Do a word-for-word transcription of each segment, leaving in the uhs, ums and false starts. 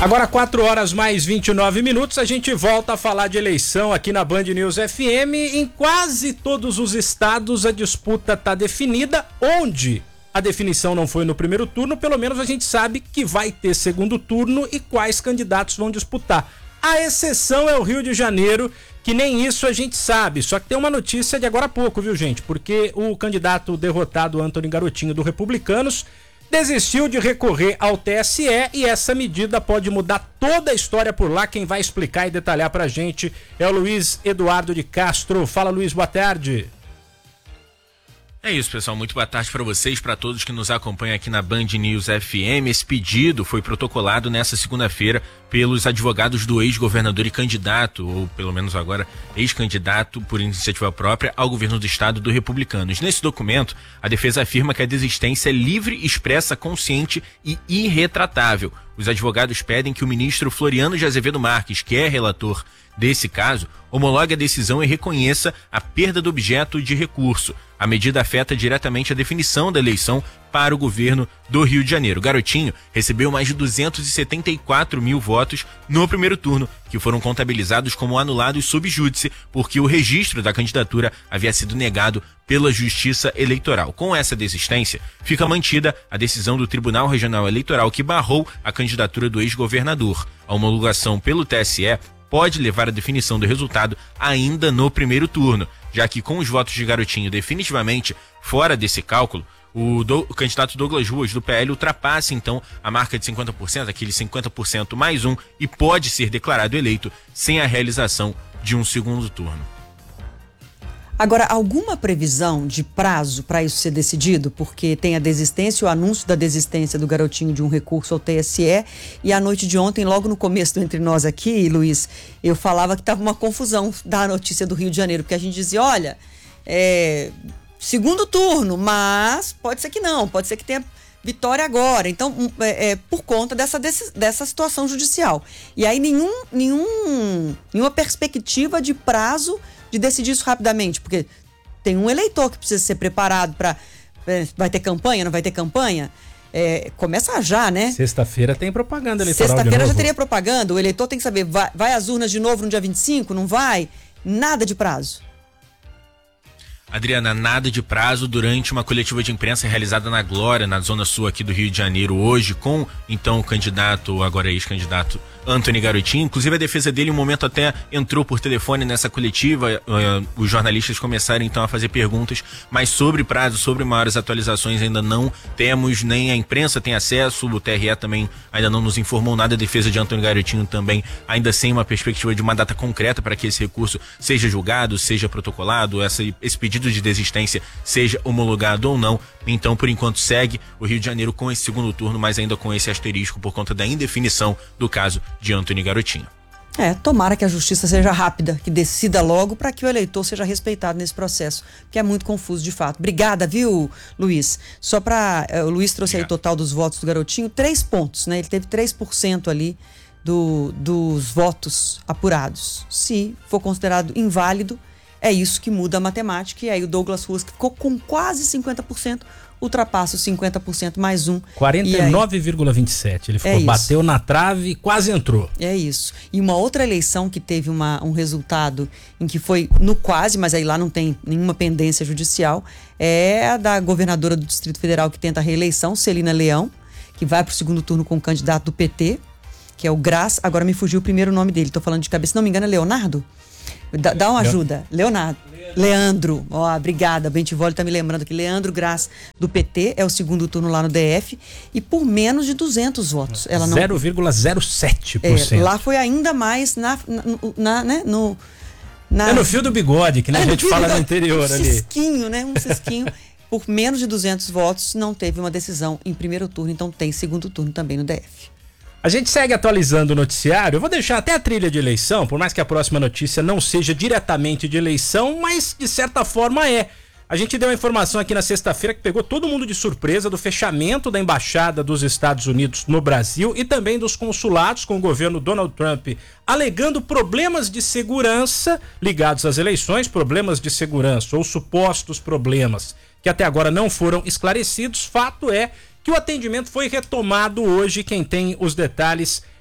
Agora quatro horas mais vinte e nove minutos, a gente volta a falar de eleição aqui na Band News F M. Em quase todos os estados a disputa está definida. Onde a definição não foi no primeiro turno, pelo menos a gente sabe que vai ter segundo turno e quais candidatos vão disputar. A exceção é o Rio de Janeiro, que nem isso a gente sabe. Só que tem uma notícia de agora há pouco, viu, gente? Porque o candidato derrotado, Antony Garotinho, do Republicanos, desistiu de recorrer ao T S E e essa medida pode mudar toda a história por lá. Quem vai explicar e detalhar pra gente é o Luiz Eduardo de Castro. Fala, Luiz, boa tarde. É isso, pessoal. Muito boa tarde para vocês, para todos que nos acompanham aqui na Band News F M. Esse pedido foi protocolado nessa segunda-feira pelos advogados do ex-governador e candidato, ou pelo menos agora ex-candidato por iniciativa própria ao governo do estado do Republicanos. Nesse documento, a defesa afirma que a desistência é livre, expressa, consciente e irretratável. Os advogados pedem que o ministro Floriano de Azevedo Marques, que é relator desse caso, homologue a decisão e reconheça a perda do objeto de recurso. A medida afeta diretamente a definição da eleição para o governo do Rio de Janeiro. Garotinho recebeu mais de duzentos e setenta e quatro mil votos no primeiro turno, que foram contabilizados como anulados sub júdice, porque o registro da candidatura havia sido negado pela Justiça Eleitoral. Com essa desistência, fica mantida a decisão do Tribunal Regional Eleitoral que barrou a candidatura do ex-governador. A homologação pelo T S E pode levar à definição do resultado ainda no primeiro turno, já que com os votos de Garotinho definitivamente fora desse cálculo, o, do, o candidato Douglas Ruas, do P L, ultrapassa então a marca de cinquenta por cento, aquele cinquenta por cento mais um, e pode ser declarado eleito sem a realização de um segundo turno. Agora, alguma previsão de prazo para isso ser decidido? Porque tem a desistência, o anúncio da desistência do Garotinho de um recurso ao T S E, e à noite de ontem, logo no começo do Entre Nós aqui, Luiz, eu falava que estava uma confusão da notícia do Rio de Janeiro, porque a gente dizia, olha, é, segundo turno, mas pode ser que não, pode ser que tenha vitória agora. Então, é, é por conta dessa, desse, dessa situação judicial. E aí nenhum, nenhum, nenhuma perspectiva de prazo de decidir isso rapidamente, porque tem um eleitor que precisa ser preparado para... Vai ter campanha, não vai ter campanha? É, começa já, né? Sexta-feira tem propaganda eleitoral. Sexta-feira já teria propaganda, o eleitor tem que saber, vai, vai às urnas de novo no dia vinte e cinco, não vai? Nada de prazo. Adriana, nada de prazo durante uma coletiva de imprensa realizada na Glória, na zona sul aqui do Rio de Janeiro hoje, com então o candidato, agora ex-candidato Antony Garotinho. Inclusive a defesa dele, um momento até entrou por telefone nessa coletiva, uh, os jornalistas começaram então a fazer perguntas, mas sobre prazo, sobre maiores atualizações ainda não temos, nem a imprensa tem acesso, o T R E também ainda não nos informou nada, a defesa de Antony Garotinho também ainda sem uma perspectiva de uma data concreta para que esse recurso seja julgado, seja protocolado, essa, esse pedido de desistência seja homologado ou não. Então, por enquanto, segue o Rio de Janeiro com esse segundo turno, mas ainda com esse asterisco por conta da indefinição do caso de Antony Garotinho. É, tomara que a justiça seja rápida, que decida logo para que o eleitor seja respeitado nesse processo, que é muito confuso de fato. Obrigada, viu, Luiz? Só para uh, o Luiz trouxe aí o total dos votos do Garotinho, três pontos, né? Ele teve três por cento ali do, dos votos apurados. Se for considerado inválido, é isso que muda a matemática, e aí o Douglas Ruas, que ficou com quase cinquenta por cento, ultrapassa os cinquenta por cento mais um. quarenta e nove vírgula vinte e sete. Ele ficou, é bateu na trave e quase entrou. É isso. E uma outra eleição que teve uma, um resultado em que foi no quase, mas aí lá não tem nenhuma pendência judicial, é a da governadora do Distrito Federal que tenta a reeleição, Celina Leão, que vai para o segundo turno com o candidato do P T, que é o Graz. Agora me fugiu o primeiro nome dele, estou falando de cabeça, se não me engano é Leonardo? Dá, dá uma ajuda. Leonardo. Leandro. Leandro. Ó, obrigada. Bentivoli tá me lembrando que Leandro Graz, do P T, é o segundo turno lá no D F, e por menos de duzentos votos. Ela não... zero vírgula zero sete por cento. É, lá foi ainda mais na, na, na, né, no... Na... É no fio do bigode, que nem é, a gente fala no interior um ali. Um cisquinho, né? Um cisquinho. Por menos de duzentos votos, não teve uma decisão em primeiro turno, então tem segundo turno também no D F. A gente segue atualizando o noticiário. Eu vou deixar até a trilha de eleição, por mais que a próxima notícia não seja diretamente de eleição, mas de certa forma é. A gente deu uma informação aqui na sexta-feira que pegou todo mundo de surpresa do fechamento da Embaixada dos Estados Unidos no Brasil e também dos consulados, com o governo Donald Trump alegando problemas de segurança ligados às eleições, problemas de segurança ou supostos problemas que até agora não foram esclarecidos. Fato é que o atendimento foi retomado hoje. Quem tem os detalhes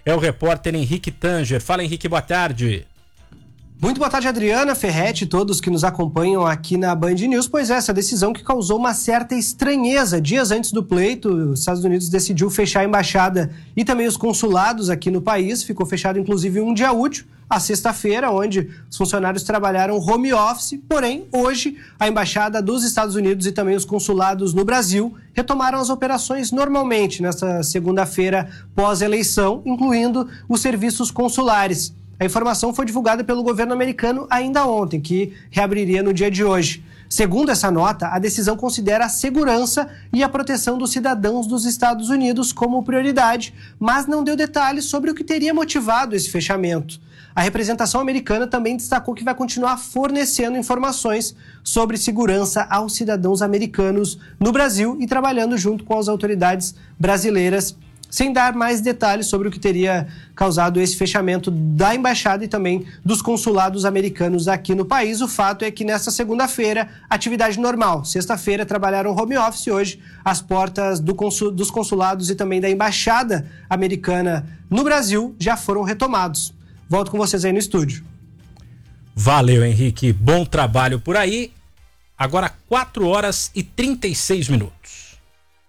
é o repórter Henrique Tanger. Fala, Henrique, boa tarde. Muito boa tarde, Adriana, Ferretti e todos que nos acompanham aqui na Band News. Pois é, essa decisão que causou uma certa estranheza. Dias antes do pleito, os Estados Unidos decidiu fechar a embaixada e também os consulados aqui no país. Ficou fechado, inclusive, um dia útil, a sexta-feira, onde os funcionários trabalharam home office. Porém, hoje, a embaixada dos Estados Unidos e também os consulados no Brasil retomaram as operações normalmente nesta segunda-feira pós-eleição, incluindo os serviços consulares. A informação foi divulgada pelo governo americano ainda ontem, que reabriria no dia de hoje. Segundo essa nota, a decisão considera a segurança e a proteção dos cidadãos dos Estados Unidos como prioridade, mas não deu detalhes sobre o que teria motivado esse fechamento. A representação americana também destacou que vai continuar fornecendo informações sobre segurança aos cidadãos americanos no Brasil e trabalhando junto com as autoridades brasileiras, sem dar mais detalhes sobre o que teria causado esse fechamento da embaixada e também dos consulados americanos aqui no país. O fato é que nesta segunda-feira, atividade normal. Sexta-feira trabalharam home office, hoje as portas do consul, dos consulados e também da embaixada americana no Brasil já foram retomados. Volto com vocês aí no estúdio. Valeu, Henrique. Bom trabalho por aí. Agora quatro horas e trinta e seis minutos.